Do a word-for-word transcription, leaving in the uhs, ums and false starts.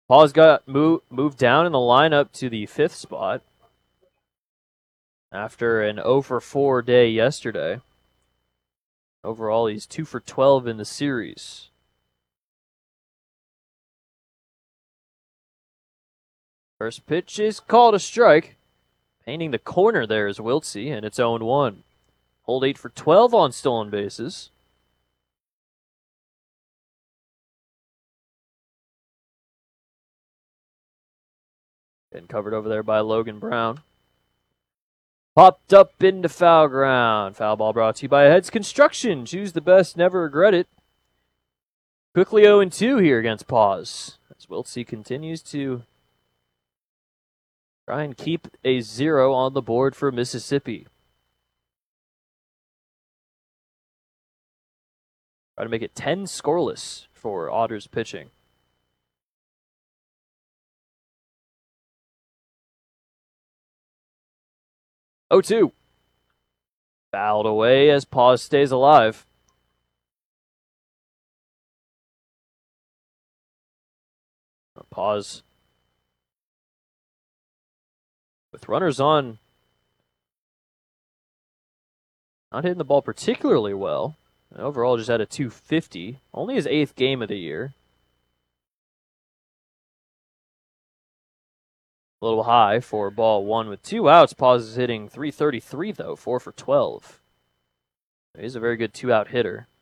Paws got move, moved down in the lineup to the fifth spot after an oh for four day yesterday. Overall, he's two for twelve in the series. First pitch is called a strike. Painting the corner there is Wiltse, and it's oh one. Hold eight for twelve on stolen bases. Getting covered over there by Logan Brown. Popped up into foul ground. Foul ball brought to you by Heads Construction. Choose the best, never regret it. Quickly oh two here against Paws, as Wiltse continues to try and keep a zero on the board for Mississippi. Try to make it ten scoreless for Otters pitching. oh two. Fouled away as Paws stays alive. Paws with runners on. Not hitting the ball particularly well. And overall, just had a two fifty. Only his eighth game of the year. A little high for ball one with two outs. Paws is hitting three thirty-three, though, four for twelve. He's a very good two-out hitter.